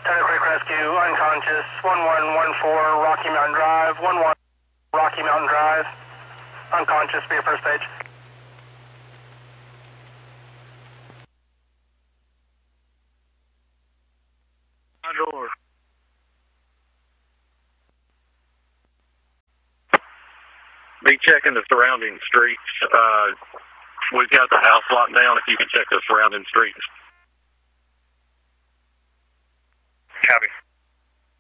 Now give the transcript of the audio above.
Tender Creek Rescue, unconscious, 1114 Rocky Mountain Drive, 11 Rocky Mountain Drive, unconscious, be your first page. Door. Be checking the surrounding streets. We've got the house locked down. If you can check the surrounding streets. Copy.